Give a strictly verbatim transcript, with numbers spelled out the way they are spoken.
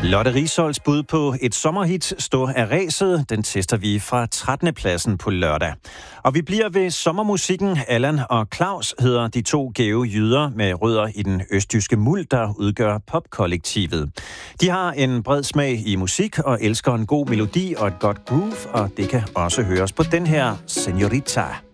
Lotte Risholds bud på et sommerhit, Stå af ræset, den tester vi fra trettende pladsen på lørdag. Og vi bliver ved sommermusikken. Allan og Claus hedder de to gæve jyder med rødder i den østjyske muld, der udgør popkollektivet. De har en bred smag i musik og elsker en god melodi og et godt groove, og det kan også høres på den her Señorita.